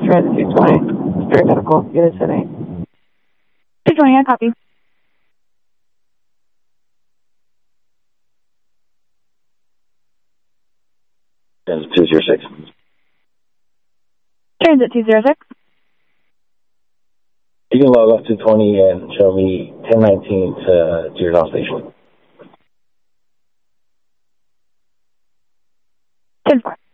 Transit 220. Straight medical. Unit 78. 220, I copy. Transit 206. Transit 206. You can log off 220 and show me 1019 to your down station. 10-4.